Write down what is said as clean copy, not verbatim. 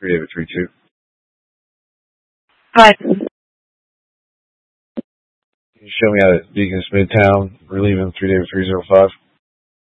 David 32. Hi. Can you show me out at Beacon Midtown, relieving 3 David 305?